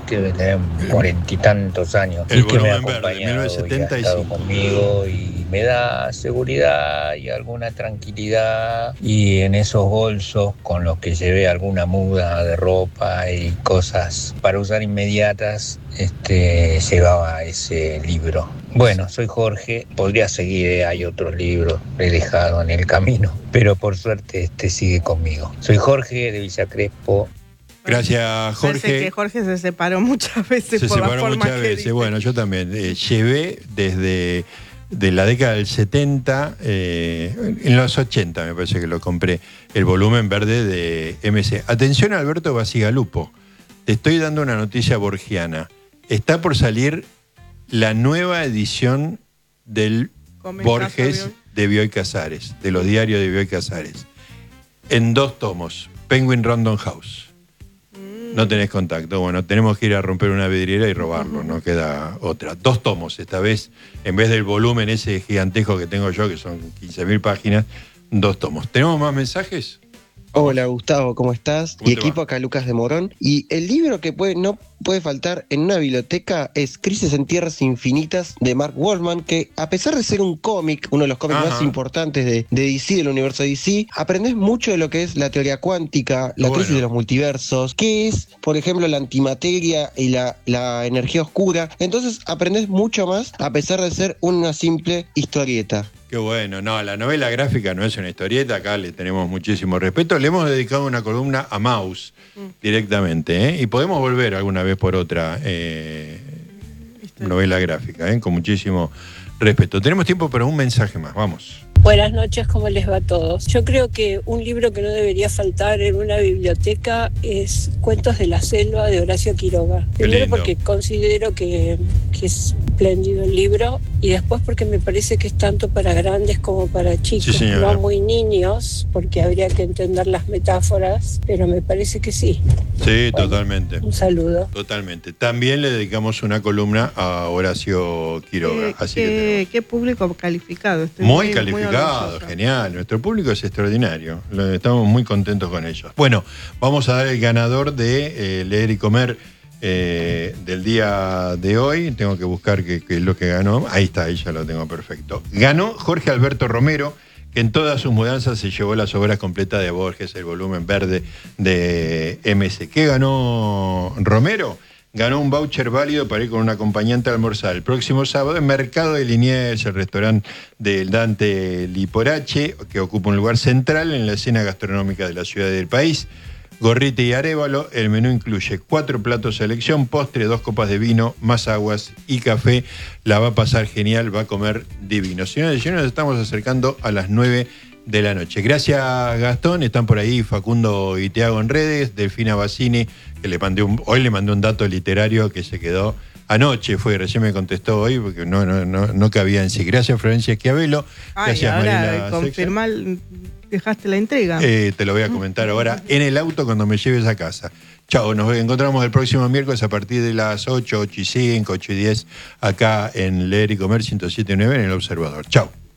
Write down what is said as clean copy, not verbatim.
que debe tener 40 y tantos años, El y que me ha volumen verde, acompañado y ha 1975. estado conmigo y me da seguridad y alguna tranquilidad. Y en esos bolsos con los que llevé alguna muda de ropa y cosas para usar inmediatas, llevaba ese libro. Bueno, soy Jorge, podría seguir, hay otros libros que he dejado en el camino, pero por suerte este sigue conmigo. Soy Jorge de Villa Crespo. Gracias, Jorge. Parece que Jorge se separó muchas veces por la forma muchas que veces. dice. Bueno, yo también llevé desde de la década del 70, en los 80 me parece que lo compré, el volumen verde de MC. Atención, Alberto Basigalupo, te estoy dando una noticia borgiana. Está por salir la nueva edición del Borges de Bioy Casares, de los diarios de Bioy Casares, en 2 tomos, Penguin Random House. No tenés contacto, bueno, tenemos que ir a romper una vidriera y robarlo, no queda otra. 2 tomos esta vez, en vez del volumen ese gigantesco que tengo yo, que son 15.000 páginas, 2 tomos. ¿Tenemos más mensajes? Hola Gustavo, ¿cómo estás? ¿Cómo Y te equipo va? acá, Lucas de Morón. Y el libro que no puede faltar en una biblioteca es Crisis en Tierras Infinitas de Mark Wolfman, que a pesar de ser un cómic, uno de los cómics más importantes de DC, del universo DC, aprendes mucho de lo que es la teoría cuántica, la crisis de los multiversos, qué es, por ejemplo, la antimateria y la energía oscura. Entonces aprendes mucho más a pesar de ser una simple historieta. Qué bueno, no, la novela gráfica no es una historieta, acá le tenemos muchísimo respeto. Le hemos dedicado una columna a Maus directamente, ¿eh? Y podemos volver alguna vez por otra novela gráfica, con muchísimo respeto. Tenemos tiempo para un mensaje más, vamos. Buenas noches, ¿cómo les va a todos? Yo creo que un libro que no debería faltar en una biblioteca es Cuentos de la Selva de Horacio Quiroga. Primero porque considero que es espléndido el libro, y después porque me parece que es tanto para grandes como para chicos, Sí, no muy niños, porque habría que entender las metáforas, pero me parece que sí. Sí, bueno, totalmente. Un saludo. Totalmente. También le dedicamos una columna a Horacio Quiroga. Así que qué público calificado. Estoy muy calificado, genial. Nuestro público es extraordinario. Estamos muy contentos con ellos. Bueno, vamos a dar el ganador de Leer y Comer del día de hoy. Tengo que buscar qué es lo que ganó. Ahí está, ahí ya lo tengo perfecto. Ganó Jorge Alberto Romero, que en todas sus mudanzas se llevó las obras completas de Borges, el volumen verde de MC. ¿Qué ganó Romero? Ganó un voucher válido para ir con un acompañante a almorzar el próximo sábado en Mercado de Liniers, el restaurante del Dante Liporache, que ocupa un lugar central en la escena gastronómica de la ciudad y del país. Gorrite y arévalo, el menú incluye 4 platos de elección, postre, 2 copas de vino, más aguas y café. La va a pasar genial, va a comer divino. Señores y señores, nos estamos acercando a las 9 de la noche. Gracias, Gastón. Están por ahí Facundo y Tiago en redes, Delfina Bassini, que hoy le mandé un dato literario que se quedó anoche, recién me contestó hoy, porque no cabía en sí. Gracias, Florencia Schiavello. Gracias, Mariela. Confirmar, dejaste la entrega. Te lo voy a comentar ahora en el auto cuando me lleves a casa. Chao, nos encontramos el próximo miércoles a partir de las 8, 8 y 5, 8 y 10, acá en Leer y Comer 107.9 en El Observador. Chao.